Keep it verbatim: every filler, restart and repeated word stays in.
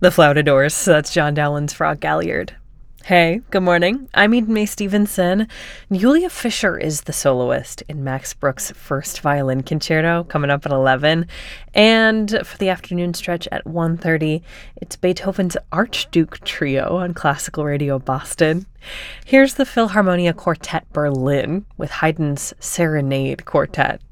The Flautadors. That's John Dowland's Frog Galliard. Hey, good morning. I'm Eden Mae Stevenson. Yulia Fischer is the soloist in Max Bruch's First Violin Concerto, coming up at eleven. And for the afternoon stretch at one thirty, it's Beethoven's Archduke Trio on Classical Radio Boston. Here's the Philharmonia Quartet Berlin with Haydn's Serenade Quartet.